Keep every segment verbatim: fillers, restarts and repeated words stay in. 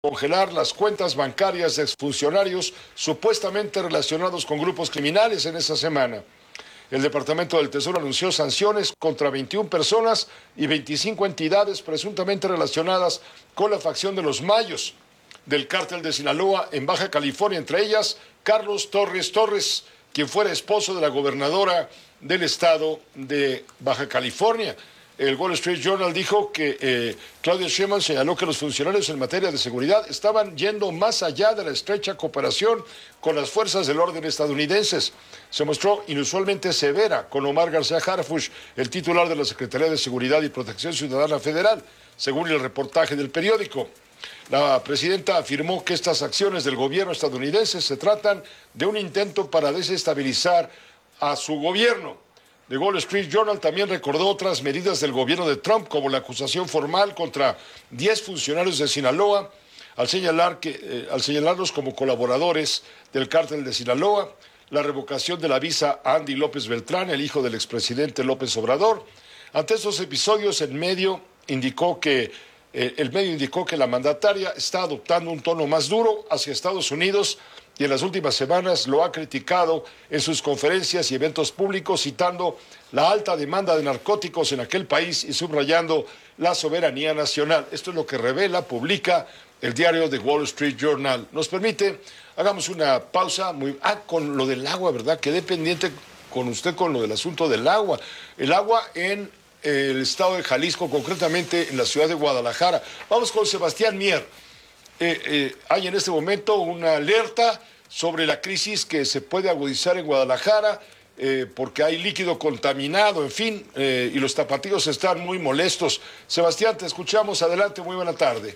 congelar las cuentas bancarias de exfuncionarios supuestamente relacionados con grupos criminales en esa semana. El Departamento del Tesoro anunció sanciones contra veintiuna personas y veinticinco entidades presuntamente relacionadas con la facción de los Mayos del cártel de Sinaloa en Baja California, entre ellas Carlos Torres Torres, quien fuera esposo de la gobernadora del estado de Baja California. El Wall Street Journal dijo que eh, Claudia Sheinbaum señaló que los funcionarios en materia de seguridad estaban yendo más allá de la estrecha cooperación con las fuerzas del orden estadounidenses. Se mostró inusualmente severa con Omar García Harfuch, el titular de la Secretaría de Seguridad y Protección Ciudadana Federal, según el reportaje del periódico. La presidenta afirmó que estas acciones del gobierno estadounidense se tratan de un intento para desestabilizar a su gobierno. The Wall Street Journal también recordó otras medidas del gobierno de Trump, como la acusación formal contra diez funcionarios de Sinaloa, al, señalar que, eh, al señalarlos como colaboradores del cártel de Sinaloa, la revocación de la visa a Andy López Beltrán, el hijo del expresidente López Obrador. Ante estos episodios, el medio indicó que, eh, el medio indicó que la mandataria está adoptando un tono más duro hacia Estados Unidos y en las últimas semanas lo ha criticado en sus conferencias y eventos públicos, citando la alta demanda de narcóticos en aquel país y subrayando la soberanía nacional. Esto es lo que revela, publica el diario The Wall Street Journal. Nos permite, hagamos una pausa. Muy, ah, con lo del agua, ¿verdad? Quedé pendiente con usted con lo del asunto del agua. El agua en el estado de Jalisco, concretamente en la ciudad de Guadalajara. Vamos con Sebastián Mier. Eh, eh, hay en este momento una alerta sobre la crisis que se puede agudizar en Guadalajara eh, porque hay líquido contaminado, en fin, eh, y los tapatíos están muy molestos. Sebastián, te escuchamos. Adelante, muy buena tarde.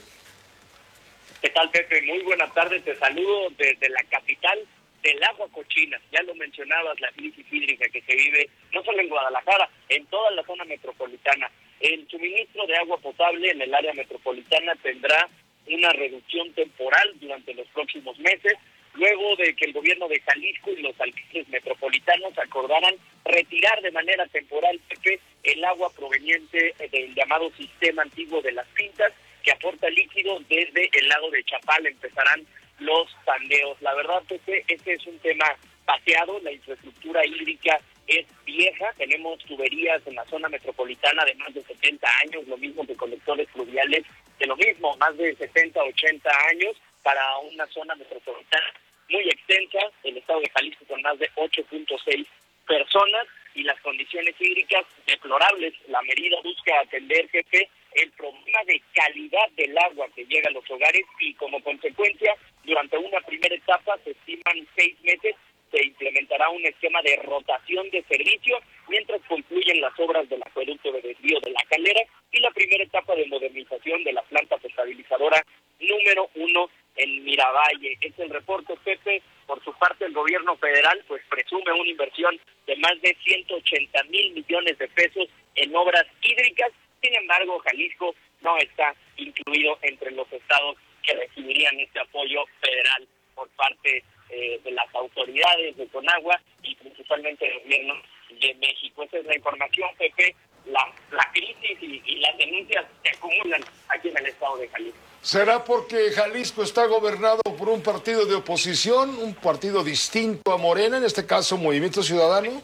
¿Qué tal, Pepe? Muy buena tarde. Te saludo desde la capital del agua cochina. Ya lo mencionabas, la crisis hídrica que se vive no solo en Guadalajara, en toda la zona metropolitana. El suministro de agua potable en el área metropolitana tendrá una reducción temporal durante los próximos meses, luego de que el gobierno de Jalisco y los alcaldes metropolitanos acordaran retirar de manera temporal, Pepe, el agua proveniente del llamado sistema antiguo de las Pintas, que aporta líquido desde el lago de Chapala. Empezarán los tandeos. La verdad, Pepe, este es un tema paseado. La infraestructura hídrica es vieja. Tenemos tuberías en la zona metropolitana de más de setenta años, lo mismo que colectores fluviales de lo mismo, más de setenta, ochenta años, para una zona metropolitana muy extensa, el estado de Jalisco con más de ocho punto seis personas y las condiciones hídricas deplorables. La medida busca atender, jefe, el problema de calidad del agua que llega a los hogares y como consecuencia, durante una primera etapa, se estiman seis meses, se implementará un esquema de rotación de servicio mientras concluyen las obras del acueducto de desvío de La Calera y la primera etapa de modernización de la planta potabilizadora número uno en Miravalle. Es el reporte, Pepe. Por su parte, el gobierno federal pues presume una inversión de más de ciento ochenta mil millones de pesos en obras hídricas. Sin embargo, Jalisco no está incluido entre los estados que recibirían este apoyo federal por parte eh, de las autoridades de Conagua y principalmente el gobierno de México. Esa es la información, Pepe. La, la crisis y, y las denuncias se acumulan aquí en el estado de Jalisco. ¿Será porque Jalisco está gobernado por un partido de oposición, un partido distinto a Morena, en este caso Movimiento Ciudadano?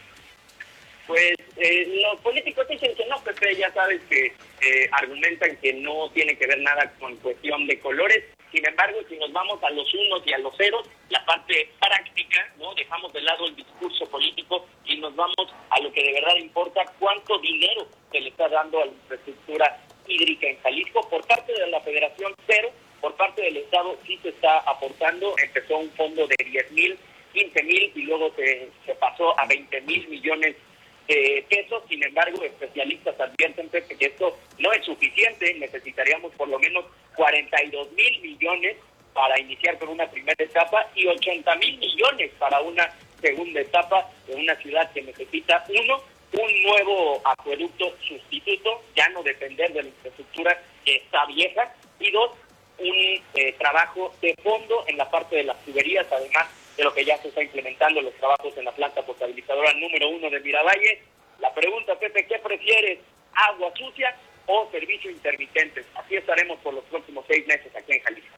Pues eh, los políticos dicen que no, Pepe, ya sabes que eh, argumentan que no tiene que ver nada con cuestión de colores. Sin embargo, si nos vamos a los unos y a los ceros, la parte práctica, ¿no? Dejamos de lado el discurso político y nos vamos a lo que de verdad importa, cuánto dinero se le está dando a la infraestructura hídrica en Jalisco. Por parte de la Federación, cero. Por parte del Estado sí se está aportando. Empezó un fondo de diez mil, quince mil y luego se, se pasó a veinte mil millones de pesos. Sin embargo, especialistas advierten, Pepe, que esto no es suficiente. Necesitaríamos por lo menos cuarenta y dos mil millones para iniciar con una primera etapa y ochenta mil millones para una segunda etapa de una ciudad que necesita, uno, un nuevo acueducto sustituto, ya no depender de la infraestructura que está vieja, y dos, un eh, trabajo de fondo en la parte de las tuberías, además de lo que ya se está implementando, los trabajos en la planta potabilizadora número uno de Miravalle. La pregunta, Pepe, ¿qué prefieres? ¿Agua sucia o servicio intermitentes. Así estaremos por los próximos seis meses aquí en Jalisco.